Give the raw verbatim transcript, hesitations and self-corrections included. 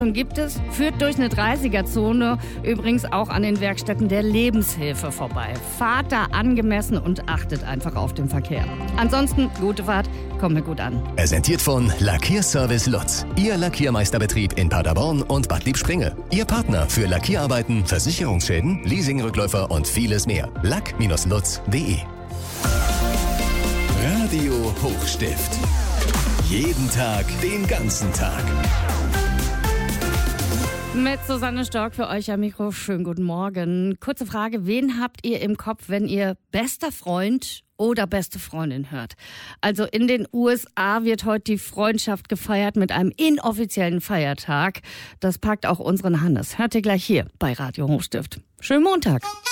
Gibt es, führt durch eine dreißiger-Zone, übrigens auch an den Werkstätten der Lebenshilfe vorbei. Fahrt da angemessen und achtet einfach auf den Verkehr. Ansonsten, gute Fahrt, kommt mir gut an. Präsentiert von Lackierservice Lutz. Ihr Lackiermeisterbetrieb in Paderborn und Bad Liebspringe. Ihr Partner für Lackierarbeiten, Versicherungsschäden, Leasingrückläufer und vieles mehr. lack Bindestrich lutz punkt de Radio Hochstift. Jeden Tag, den ganzen Tag. Mit Susanne Stork für euch am Mikro. Schönen guten Morgen. Kurze Frage, wen habt ihr im Kopf, wenn ihr bester Freund oder beste Freundin hört? Also in den U S A wird heute die Freundschaft gefeiert mit einem inoffiziellen Feiertag. Das packt auch unseren Hannes. Hört ihr gleich hier bei Radio Hochstift. Schönen Montag.